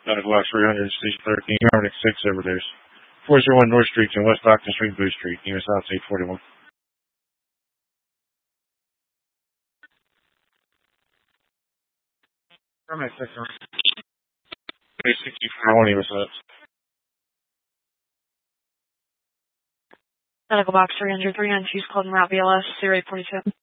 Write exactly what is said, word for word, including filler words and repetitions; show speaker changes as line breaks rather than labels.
Medical Box three hundred, Station thirteen, Harmonic six, Overdose. four oh one North Street and West Stockton Street, Booth Street, U S South eight forty-one. Harmonic six, sixty-four, one U S S.
Medical Box three hundred, three ninety-two is called in route B L S, zero eight four two.